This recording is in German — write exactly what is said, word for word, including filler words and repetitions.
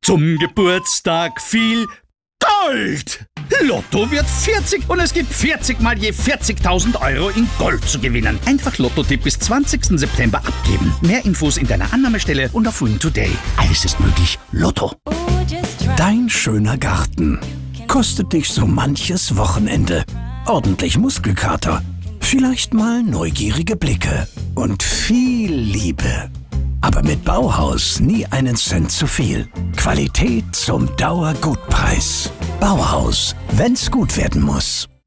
Zum Geburtstag viel Gold! Lotto wird vierzig und es gibt vierzig mal je vierzigtausend Euro in Gold zu gewinnen. Einfach Lotto-Tipp bis zwanzigsten September abgeben. Mehr Infos in deiner Annahmestelle und auf Win Today. Alles ist möglich. Lotto. Dein schöner Garten kostet dich so manches Wochenende. Ordentlich Muskelkater, vielleicht mal neugierige Blicke und viel Liebe. Aber mit Bauhaus nie einen Cent zu viel. Qualität zum Dauergutpreis. Bauhaus, wenn's gut werden muss.